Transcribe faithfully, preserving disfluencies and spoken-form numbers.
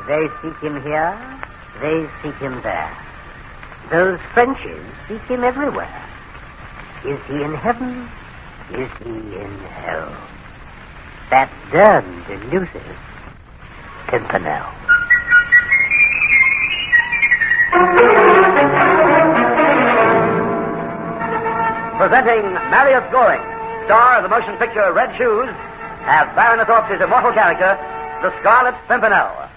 They seek him here, they seek him there. Those Frenchies seek him everywhere. Is he in heaven? Is he in hell? That damned elusive Pimpernel. Presenting Marius Goring, star of the motion picture Red Shoes, as Baroness Orp's immortal character, the Scarlet Pimpernel.